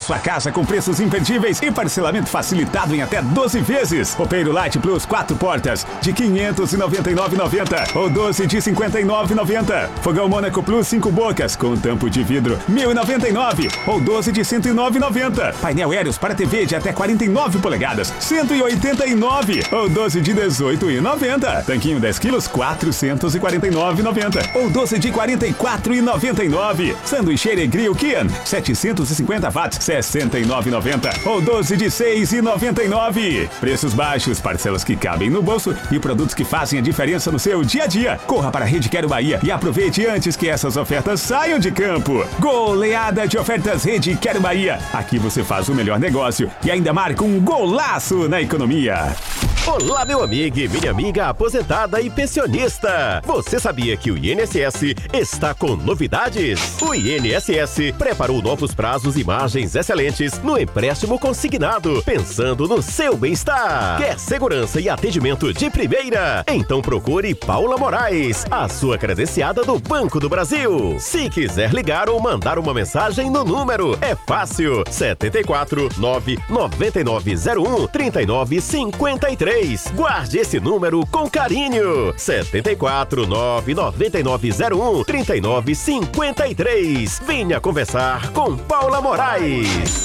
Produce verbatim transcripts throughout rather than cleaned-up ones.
sua casa com preços imperdíveis e parcelamento facilitado em até doze vezes. Roupeiro Light Plus quatro portas de quinhentos e noventa e nove reais e noventa centavos ou doze de cinquenta e nove reais e noventa centavos. Fogão Mônaco Plus cinco bocas com tampo de vidro mil e noventa e nove reais ou doze de cento e nove reais e noventa centavos. Painel Helios para T V de até quarenta e nove polegadas, cento e oitenta e nove reais ou doze de dezoito reais e noventa centavos. Tanquinho dez quilos, quatrocentos e quarenta e nove reais e noventa centavos ou doze de quarenta e quatro reais e noventa e nove centavos. Sanduicheira e Grill Kian, setecentos e cinquenta watts, sessenta e nove reais e noventa centavos ou doze de seis reais e noventa e nove centavos. Preços baixos, parcelas que cabem no bolso e produtos que fazem a diferença no seu dia a dia. Corra para a Rede Quero Bahia e aproveite antes que essas ofertas saiam de campo. Goleada de ofertas Rede Quero Bahia. Aqui você faz o melhor negócio e ainda marca um golaço na economia. Olá, meu amigo e minha amiga aposentada e pensionista. Você sabia que o I N S S está com novidades? O I N S S preparou novos prazos e margens excelentes no empréstimo consignado, pensando no seu bem-estar. Quer segurança e atendimento de primeira? Então procure Paula Moraes, a sua credenciada do Banco do Brasil. Se quiser ligar ou mandar uma mensagem no número, é fácil. sete quatro nove nove nove zero um três nove cinco três. Guarde esse número com carinho. sete quatro nove nove nove zero um três nove cinco três. Venha conversar com Paula Moraes.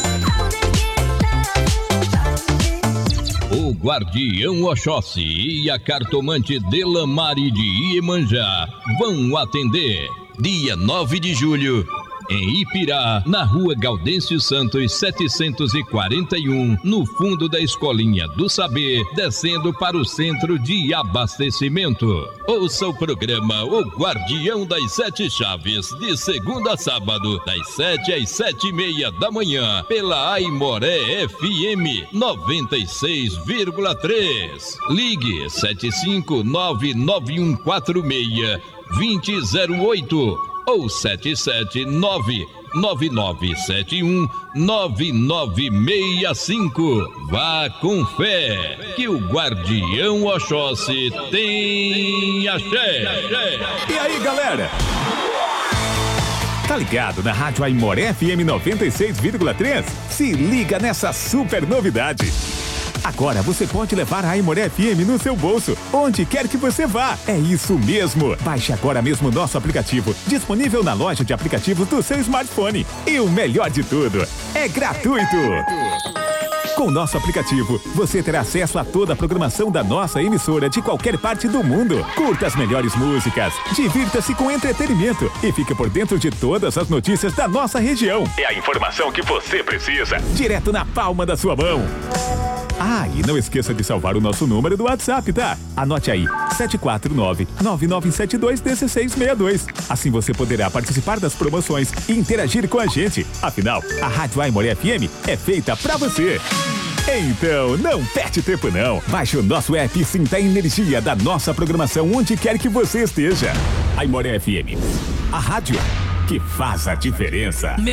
O Guardião Oxóssi e a cartomante Delamare de Iemanjá vão atender dia nove de julho em Ipirá, na rua Gaudêncio Santos setecentos e quarenta e um, no fundo da Escolinha do Saber, descendo para o centro de abastecimento. Ouça o programa O Guardião das Sete Chaves, de segunda a sábado, das sete às sete e meia da manhã, pela Aimoré F M noventa e seis vírgula três. Ligue sete cinco nove nove um quatro seis dois zero zero oito ou sete sete nove nove nove sete um nove nove seis cinco. Vá com fé, que o Guardião Oxóssi tem axé. E aí, galera? Tá ligado na Rádio Aimoré F M noventa e seis vírgula três? Se liga nessa super novidade. Agora você pode levar a Aimoré F M no seu bolso, onde quer que você vá. É isso mesmo. Baixe agora mesmo nosso aplicativo, disponível na loja de aplicativos do seu smartphone. E o melhor de tudo, é gratuito. Com nosso aplicativo, você terá acesso a toda a programação da nossa emissora de qualquer parte do mundo. Curta as melhores músicas, divirta-se com entretenimento e fique por dentro de todas as notícias da nossa região. É a informação que você precisa, direto na palma da sua mão. Ah, e não esqueça de salvar o nosso número do WhatsApp, tá? Anote aí, sete quatro nove nove nove sete dois um seis seis dois. Assim você poderá participar das promoções e interagir com a gente. Afinal, a Rádio Aimoré F M é feita pra você. Então, não perde tempo não. Baixe o nosso app e sinta a energia da nossa programação onde quer que você esteja. Aimoré F M, a rádio que faz a diferença.